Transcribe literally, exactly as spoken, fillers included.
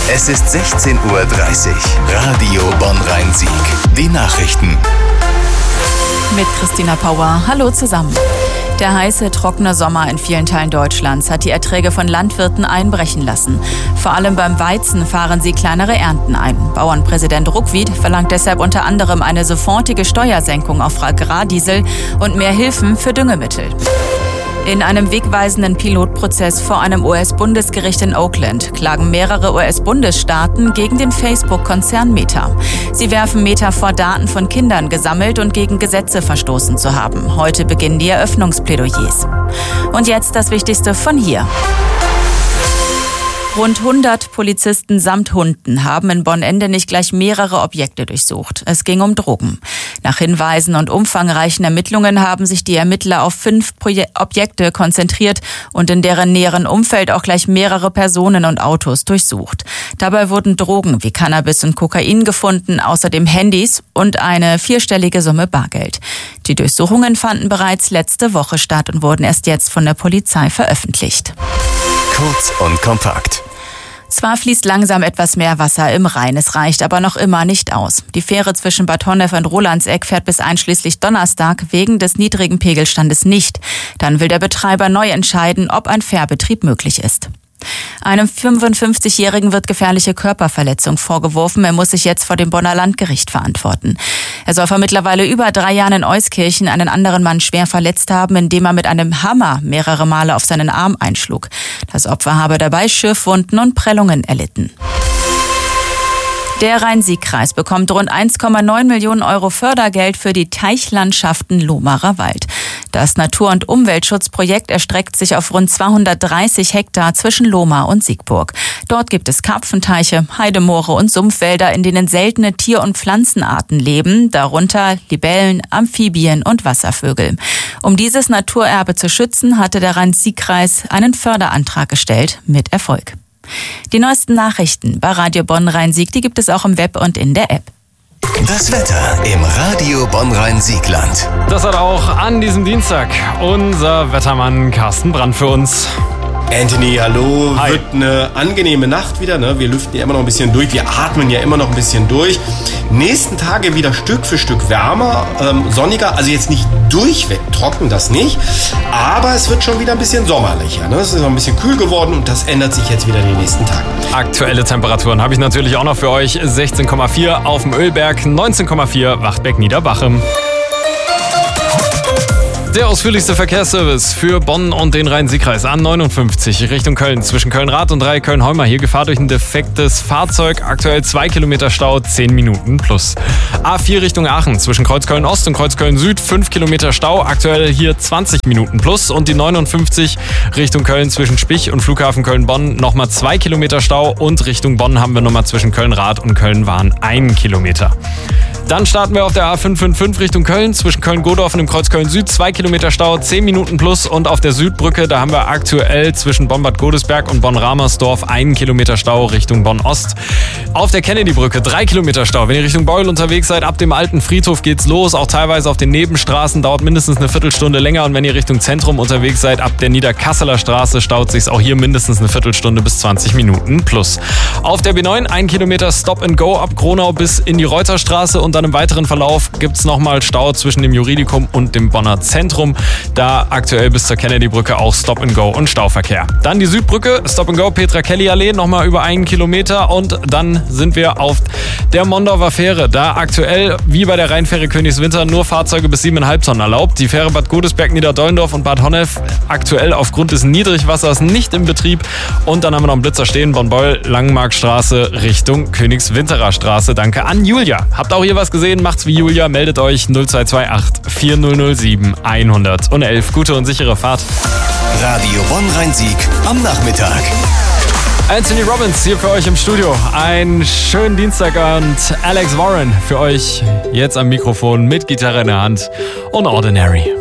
Es ist sechzehn Uhr dreißig. Radio Bonn-Rhein-Sieg. Die Nachrichten. Mit Christina Pauer. Hallo zusammen. Der heiße, trockene Sommer in vielen Teilen Deutschlands hat die Erträge von Landwirten einbrechen lassen. Vor allem beim Weizen fahren sie kleinere Ernten ein. Bauernpräsident Ruckwied verlangt deshalb unter anderem eine sofortige Steuersenkung auf Agrardiesel und mehr Hilfen für Düngemittel. In einem wegweisenden Pilotprozess vor einem U S-Bundesgericht in Oakland klagen mehrere U S-Bundesstaaten gegen den Facebook-Konzern Meta. Sie werfen Meta vor, Daten von Kindern gesammelt und gegen Gesetze verstoßen zu haben. Heute beginnen die Eröffnungsplädoyers. Und jetzt das Wichtigste von hier. Rund hundert Polizisten samt Hunden haben in Bonn-Endenich gleich mehrere Objekte durchsucht. Es ging um Drogen. Nach Hinweisen und umfangreichen Ermittlungen haben sich die Ermittler auf fünf Proje- Objekte konzentriert und in deren näheren Umfeld auch gleich mehrere Personen und Autos durchsucht. Dabei wurden Drogen wie Cannabis und Kokain gefunden, außerdem Handys und eine vierstellige Summe Bargeld. Die Durchsuchungen fanden bereits letzte Woche statt und wurden erst jetzt von der Polizei veröffentlicht. Kurz und kompakt. Zwar fließt langsam etwas mehr Wasser im Rhein, es reicht aber noch immer nicht aus. Die Fähre zwischen Bad Honnef und Rolandseck fährt bis einschließlich Donnerstag wegen des niedrigen Pegelstandes nicht. Dann will der Betreiber neu entscheiden, ob ein Fährbetrieb möglich ist. Einem fünfundfünfzigjährigen wird gefährliche Körperverletzung vorgeworfen. Er muss sich jetzt vor dem Bonner Landgericht verantworten. Er soll vor mittlerweile über drei Jahren in Euskirchen einen anderen Mann schwer verletzt haben, indem er mit einem Hammer mehrere Male auf seinen Arm einschlug. Das Opfer habe dabei Schürfwunden und Prellungen erlitten. Der Rhein-Sieg-Kreis bekommt rund eins Komma neun Millionen Euro Fördergeld für die Teichlandschaften Lohmarer Wald. Das Natur- und Umweltschutzprojekt erstreckt sich auf rund zweihundertdreißig Hektar zwischen Lohmar und Siegburg. Dort gibt es Karpfenteiche, Heidemoore und Sumpfwälder, in denen seltene Tier- und Pflanzenarten leben, darunter Libellen, Amphibien und Wasservögel. Um dieses Naturerbe zu schützen, hatte der Rhein-Sieg-Kreis einen Förderantrag gestellt, mit Erfolg. Die neuesten Nachrichten bei Radio Bonn-Rhein-Sieg, die gibt es auch im Web und in der App. Das Wetter im Radio Bonn-Rhein-Siegland. Das hat auch an diesem Dienstag unser Wettermann Carsten Brandt für uns. Anthony, hallo. Hi. Wird eine angenehme Nacht wieder. Ne? Wir lüften ja immer noch ein bisschen durch. Wir atmen ja immer noch ein bisschen durch. Nächsten Tage wieder Stück für Stück wärmer, ähm, sonniger. Also jetzt nicht durchweg trocken, das nicht. Aber es wird schon wieder ein bisschen sommerlicher. Ne? Es ist noch ein bisschen kühl geworden und das ändert sich jetzt wieder in den nächsten Tagen. Aktuelle Temperaturen habe ich natürlich auch noch für euch. sechzehn Komma vier auf dem Ölberg, neunzehn Komma vier Wachtbeck-Niederbachem. Der ausführlichste Verkehrsservice für Bonn und den Rhein-Sieg-Kreis. A neunundfünfzig Richtung Köln, zwischen Köln-Rad und drei Köln-Heumer. Hier Gefahr durch ein defektes Fahrzeug. Aktuell zwei Kilometer Stau, zehn Minuten plus. A vier Richtung Aachen, zwischen Kreuzköln-Ost und Kreuzköln-Süd, fünf Kilometer Stau. Aktuell hier zwanzig Minuten plus. Und die neunundfünfzig Richtung Köln, zwischen Spich und Flughafen Köln-Bonn, nochmal zwei Kilometer Stau. Und Richtung Bonn haben wir nochmal zwischen Köln-Rad und Köln-Wahn einen Kilometer. Dann starten wir auf der A fünf fünf fünf Richtung Köln, zwischen Köln-Godorf und dem Kreuz Köln-Süd, zwei Kilometer Stau, zehn Minuten plus. Und auf der Südbrücke, da haben wir aktuell zwischen Bonn-Bad Godesberg und Bonn-Ramersdorf einen Kilometer Stau Richtung Bonn-Ost. Auf der Kennedy-Brücke drei Kilometer Stau. Wenn ihr Richtung Beul unterwegs seid, ab dem alten Friedhof geht's los. Auch teilweise auf den Nebenstraßen dauert mindestens eine Viertelstunde länger. Und wenn ihr Richtung Zentrum unterwegs seid, ab der Niederkasseler Straße staut sich's auch hier mindestens eine Viertelstunde bis zwanzig Minuten plus. Auf der B neun ein Kilometer Stop and Go ab Kronau bis in die Reuterstraße und dann im weiteren Verlauf gibt es nochmal Stau zwischen dem Juridikum und dem Bonner Zentrum. Da aktuell bis zur Kennedy-Brücke auch Stop and Go und Stauverkehr. Dann die Südbrücke, Stop and Go, Petra-Kelly-Allee, nochmal über einen Kilometer. Und dann sind wir auf der Mondorfer Fähre. Da aktuell, wie bei der Rheinfähre Königswinter, nur Fahrzeuge bis sieben Komma fünf Tonnen erlaubt. Die Fähre Bad Godesberg, Niederdollendorf und Bad Honnef aktuell aufgrund des Niedrigwassers nicht im Betrieb. Und dann haben wir noch einen Blitzer stehen, Bonn-Beul, Langenmarkstraße Richtung Königswinterer Straße. Danke an Julia. Habt auch hier was gesehen? Macht's wie Julia, meldet euch null zwei zwei acht vier null null sieben hundertelf. Gute und sichere Fahrt. Radio Bonn-Rhein-Sieg am Nachmittag. Anthony Robbins hier für euch im Studio. Einen schönen Dienstag und Alex Warren für euch jetzt am Mikrofon mit Gitarre in der Hand und Ordinary.